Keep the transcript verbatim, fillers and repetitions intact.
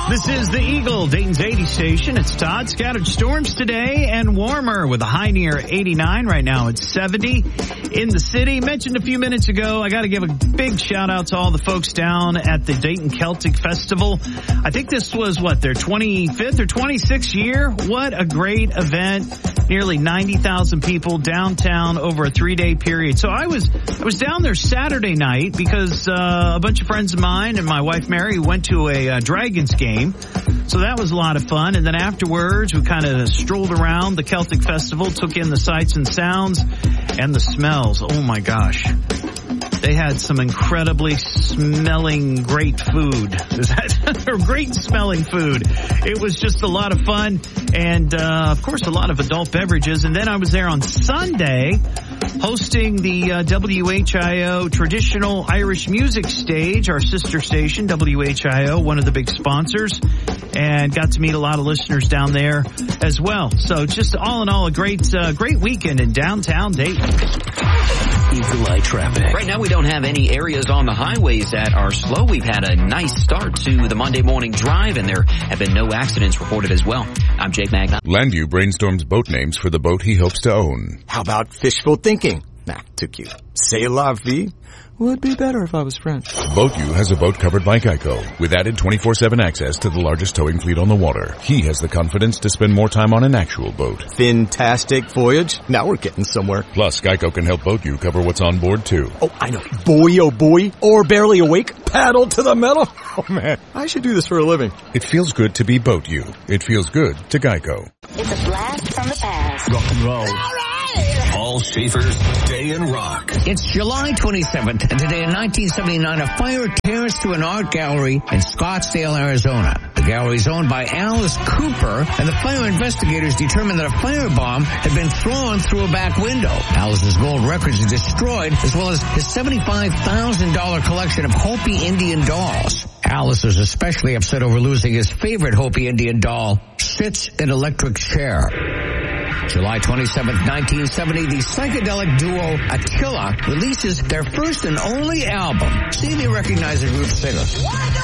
This is the Eagle, Dayton's eighty station. It's Todd. Scattered storms today and warmer with a high near eighty-nine. Right now it's seventy in the city. Mentioned a few minutes ago, I got to give a big shout out to all the folks down at the Dayton Celtic Festival. I think this was, what, their twenty-fifth or twenty-sixth year? What a great event. Nearly ninety thousand people downtown over a three-day period. So I was I was down there Saturday night because uh, a bunch of friends of mine and my wife Mary went to a uh, Dragons game. So that was a lot of fun. And then afterwards, we kind of strolled around the Celtic Festival, took in the sights and sounds and the smells. Oh, my gosh. They had some incredibly smelling great food. Is that or great smelling food? It was just a lot of fun. And, uh, of course, a lot of adult beverages. And then I was there on Sunday hosting the uh, W H I O Traditional Irish Music Stage, our sister station, W H I O, one of the big sponsors, and got to meet a lot of listeners down there as well. So just all in all, a great, uh, great weekend in downtown Dayton. Eagle Eye traffic. Right now we don't have any areas on the highways that are slow. We've had a nice start to the Monday morning drive, and there have been no accidents reported as well. I'm Jake Magna. Landview brainstorms boat names for the boat he hopes to own. How about fishful thinking? Nah, too cute. C'est la vie. Would be better if I was French. BoatU has a boat covered by Geico with added twenty-four seven access to the largest towing fleet on the water. He has the confidence to spend more time on an actual boat. Fantastic voyage. Now we're getting somewhere. Plus, Geico can help BoatU cover what's on board, too. Oh, I know. Boy, oh boy. Or barely awake. Paddle to the metal. Oh, man. I should do this for a living. It feels good to be BoatU. It feels good to Geico. It's a blast from the past. Rock and roll. Paul Schaefer's Day in Rock. It's July twenty-seventh, and today in nineteen seventy-nine, a fire tears through an art gallery in Scottsdale, Arizona. The gallery is owned by Alice Cooper, and the fire investigators determined that a firebomb had been thrown through a back window. Alice's gold records are destroyed, as well as his seventy-five thousand dollars collection of Hopi Indian dolls. Alice was especially upset over losing his favorite Hopi Indian doll, Sits in Electric Chair. July twenty-seventh, nineteen seventy, the psychedelic duo Attila releases their first and only album. See if you recognize the group singer.